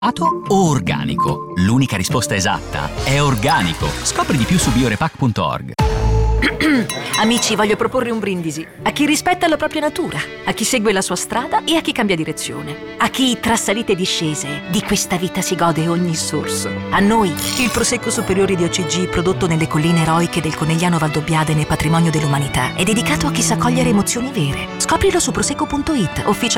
O organico? L'unica risposta esatta è organico. Scopri di più su biorepack.org. Amici, voglio proporre un brindisi a chi rispetta la propria natura, a chi segue la sua strada e a chi cambia direzione, a chi tra salite e discese di questa vita si gode ogni sorso. A noi, il Prosecco Superiore di OCG, prodotto nelle colline eroiche del Conegliano Valdobbiadene, patrimonio dell'umanità, è dedicato a chi sa cogliere emozioni vere. Scoprilo su prosecco.it, official